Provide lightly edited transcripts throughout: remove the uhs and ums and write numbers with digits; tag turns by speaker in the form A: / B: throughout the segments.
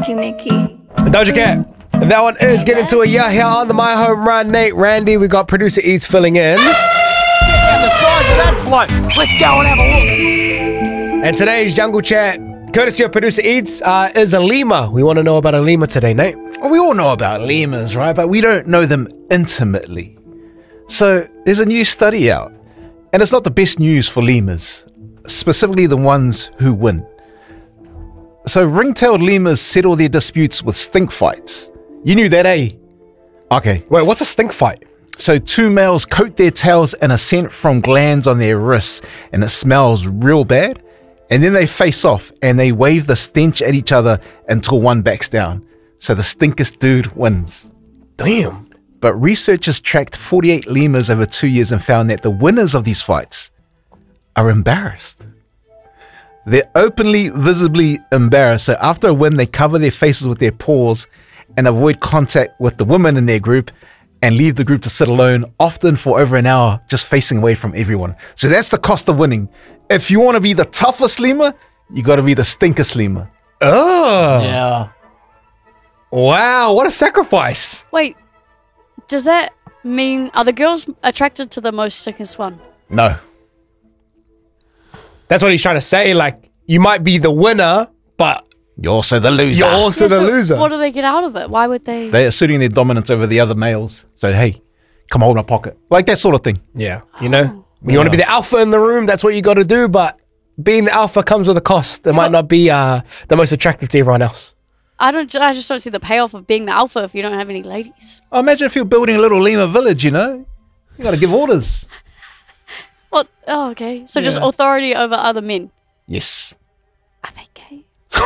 A: Thank you, Nikki.
B: Doja Cat. That one is getting to a yeah here on the My Home Run. Nate, Randy, we got producer Eats filling in.
C: And the size of that bloke. Let's go and have a look.
B: And today's Jungle Chat, courtesy of producer Eats, is a lemur. We want to know about a lemur today, Nate.
C: Well, we all know about lemurs, right? But we don't know them intimately. So there's a new study out. And it's not the best news for lemurs, specifically the ones who win. So ring-tailed lemurs settle their disputes with stink fights. You knew that, eh? Okay.
B: Wait, what's a stink fight?
C: So two males coat their tails in a scent from glands on their wrists, and it smells real bad. And then they face off and they wave the stench at each other until one backs down. So the stinkest dude wins.
B: Damn.
C: But researchers tracked 48 lemurs over 2 years and found that the winners of these fights are embarrassed. They're openly, visibly embarrassed. So after a win, they cover their faces with their paws and avoid contact with the women in their group and leave the group to sit alone, often for over an hour, just facing away from everyone. So that's the cost of winning. If you want to be the toughest lemur, you got to be the stinkest lemur.
B: Oh.
C: Yeah.
B: Wow, what a sacrifice.
D: Wait, does that mean, are the girls attracted to the most sickest one?
C: No.
B: That's what he's trying to say. Like, you might be the winner, but
C: You're also the loser.
B: you're also the
D: so
B: loser.
D: What do they get out of it? Why would they?
C: They're asserting their dominance over the other males. So, hey, come hold my pocket. Like that sort of thing.
B: Yeah, you know, when you want to be the alpha in the room, that's what you got to do. But being the alpha comes with a cost. It might not be the most attractive to everyone else.
D: I just don't see the payoff of being the alpha if you don't have any ladies.
C: Oh, imagine if you're building a little lemur village, you know? You got to give orders.
D: What? Oh, okay. So just
C: Yeah.
D: authority over other men.
C: Yes.
D: Are they gay?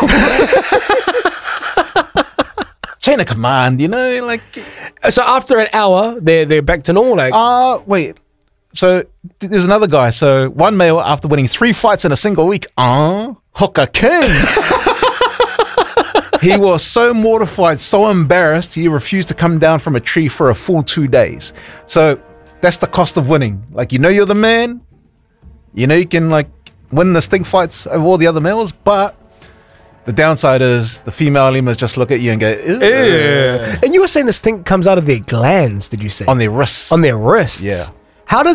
C: Chain of command, you know? Like,
B: So after an hour, they're back to normal. Like,
C: wait. So there's another guy. So one male, after winning 3 fights in a single week, Hooker King. He was so mortified, so embarrassed, he refused to come down from a tree for a full 2 days. So that's the cost of winning. Like, you know you're the man. You know you can, like, win the stink fights over all the other males, but the downside is the female lemurs just look at you and go, ew.
B: and you were saying the stink comes out of their glands, did you say?
C: On their wrists.
B: On their wrists.
C: Yeah.
B: How does